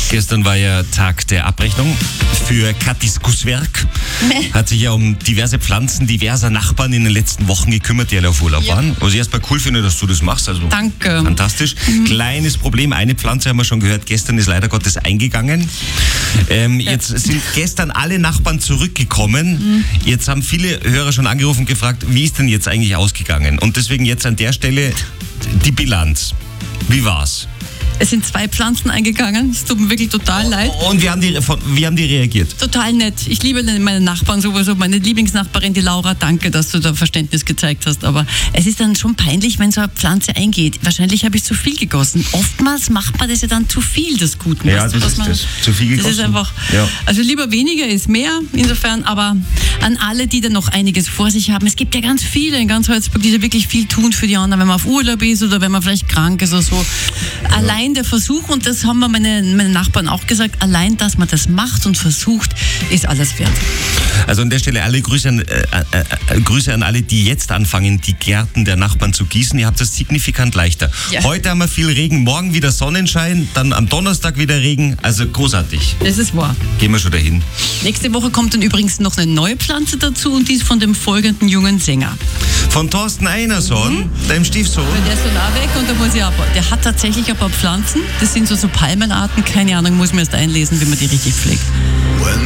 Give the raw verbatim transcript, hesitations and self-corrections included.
Gestern war ja Tag der Abrechnung für Katis Gusswerk. Hat sich ja um diverse Pflanzen diverser Nachbarn in den letzten Wochen gekümmert, die alle auf Urlaub Ja. waren. Was ich erstmal cool finde, dass du das machst. Also Danke. fantastisch. Mhm. Kleines Problem, eine Pflanze haben wir schon gehört, gestern ist leider Gottes eingegangen. Ähm, ja. Jetzt sind gestern alle Nachbarn zurückgekommen. Mhm. Jetzt haben viele Hörer schon angerufen und gefragt, wie ist denn jetzt eigentlich ausgegangen? Und deswegen jetzt an der Stelle die Bilanz. Wie war's? Es sind zwei Pflanzen eingegangen. Es tut mir wirklich total leid. Und wie haben die, wie haben die reagiert? Total nett. Ich liebe meine Nachbarn sowieso. Meine Lieblingsnachbarin, die Laura, danke, dass du da Verständnis gezeigt hast. Aber es ist dann schon peinlich, wenn so eine Pflanze eingeht. Wahrscheinlich habe ich zu viel gegossen. Oftmals macht man das ja dann zu viel, das Guten. Ja, weißt das du, was ist man, das. Zu viel gegossen. Das ist einfach, ja. Also lieber weniger ist mehr, insofern. Aber an alle, die da noch einiges vor sich haben. Es gibt ja ganz viele in ganz Salzburg, die da wirklich viel tun für die anderen, wenn man auf Urlaub ist oder wenn man vielleicht krank ist oder so. Ja. Allein der Versuch, und das haben mir meine, meine Nachbarn auch gesagt, allein, dass man das macht und versucht, ist alles wert. Also an der Stelle alle Grüße an, äh, äh, Grüße an alle, die jetzt anfangen, die Gärten der Nachbarn zu gießen. Ihr habt das signifikant leichter. Ja. Heute haben wir viel Regen, morgen wieder Sonnenschein, dann am Donnerstag wieder Regen. Also großartig. Das ist wahr. Gehen wir schon dahin. Nächste Woche kommt dann übrigens noch eine neue Pflanze dazu und die ist von dem folgenden jungen Sänger. Von Thorsten Einerson, mhm. deinem Stiefsohn. Der ist dann auch weg und da muss ich aber. Der hat tatsächlich ein paar Pflanzen. Das sind so, so Palmenarten. Keine Ahnung, muss man erst einlesen, wie man die richtig pflegt.